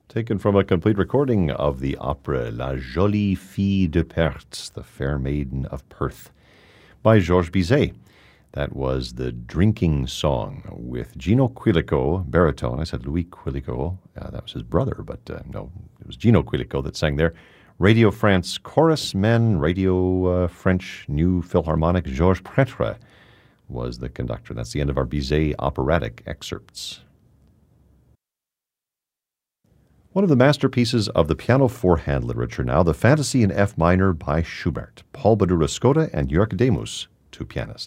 Taken from a complete recording of the opera La Jolie Fille de Perth, The Fair Maiden of Perth, by Georges Bizet. That was the Drinking Song with Gino Quilico, baritone. I said Louis Quilico. That was his brother, but no, it was Gino Quilico that sang there. Radio France Chorus Men, Radio French New Philharmonic, Georges Pretre was the conductor. That's the end of our Bizet operatic excerpts. One of the masterpieces of the piano four-hand literature now, the Fantasy in F minor by Schubert. Paul Badura Skoda and Jörg Demus, two pianists.